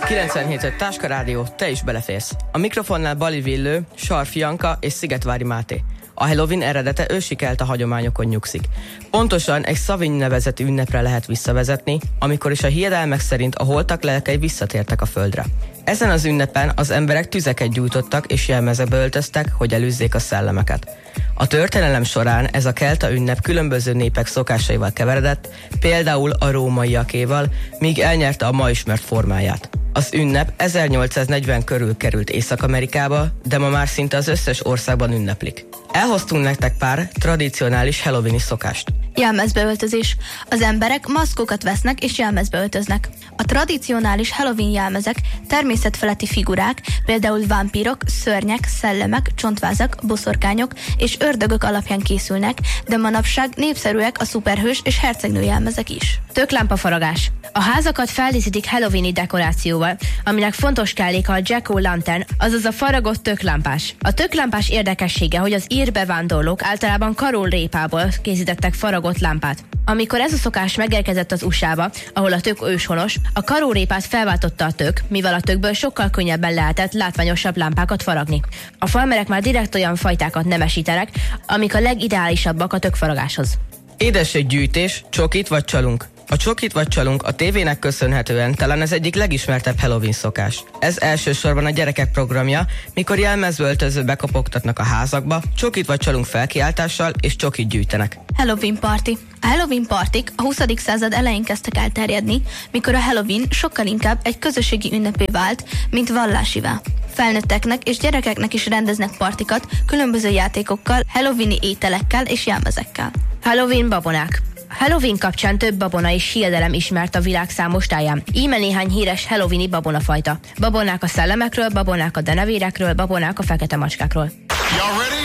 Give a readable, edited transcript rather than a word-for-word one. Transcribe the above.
97.5 Táska Rádió, te is beleférsz. A mikrofonnál Bali Villő, Sarfi Janka és Szigetvári Máté. A Halloween eredete ősi kelta hagyományokon nyugszik. Pontosan egy Szaviny nevezetű ünnepre lehet visszavezetni, amikor is a hiedelmek szerint a holtak lelkei visszatértek a földre. Ezen az ünnepen az emberek tüzeket gyújtottak és jelmezekbe öltöztek, hogy elűzzék a szellemeket. A történelem során ez a kelta ünnep különböző népek szokásaival keveredett, például a rómaiakéval, míg elnyerte a ma ismert formáját. Az ünnep 1840 körül került Észak-Amerikába, de ma már szinte az összes országban ünneplik. Elhoztunk nektek pár tradicionális halloweeni szokást. Jelmezbeöltözés. Az emberek maszkokat vesznek és jelmezbe öltöznek. A tradicionális Halloween jelmezek természetfeletti figurák, például vámpírok, szörnyek, szellemek, csontvázak, boszorkányok és ördögök alapján készülnek, de manapság népszerűek a szuperhős és hercegnő jelmezek is. Töklámpafaragás. A házakat feldíszítik halloweeni dekorációval, aminek fontos kelléke a jack-o'-lantern, azaz a faragott töklámpás. A töklámpás érdekessége, hogy az ír bevándorlók általában karólrépából készítettek faragott lámpát. Amikor ez a szokás megérkezett az USA-ba, ahol a tök őshonos, a karórépát felváltotta a tök, mivel a tökből sokkal könnyebben lehetett látványosabb lámpákat faragni. A farmerek már direkt olyan fajtákat nemesítenek, amik a legideálisabbak a tökfaragáshoz. Édességgyűjtés, csokit vagy csalunk. A csokit vagy csalunk a tévének köszönhetően talán az egyik legismertebb Halloween szokás. Ez elsősorban a gyerekek programja, mikor jelmezbe öltözve bekopogtatnak a házakba, csokit vagy csalunk felkiáltással és csokit gyűjtenek. Halloween party. A Halloween partik a 20. század elején kezdtek el terjedni, mikor a Halloween sokkal inkább egy közösségi ünnepé vált, mint vallásivá. Felnőtteknek és gyerekeknek is rendeznek partikat különböző játékokkal, halloweeni ételekkel és jelmezekkel. Halloween babonák. Halloween kapcsán több babona és hiedelem ismert a világ számos táján. Íme néhány híres halloweeni babonafajta. Babonák a szellemekről, babonák a denevérekről, babonák a fekete macskákról.